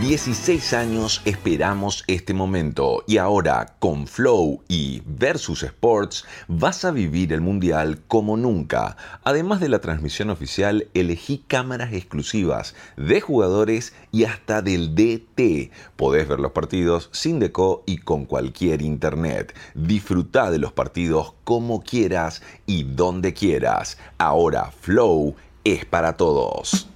16 años esperamos este momento y ahora con Flow y Versus Sports vas a vivir el Mundial como nunca. Además de la transmisión oficial, elegí cámaras exclusivas de jugadores y hasta del DT. Podés ver los partidos sin deco y con cualquier internet. Disfruta de los partidos como quieras y donde quieras. Ahora Flow es para todos.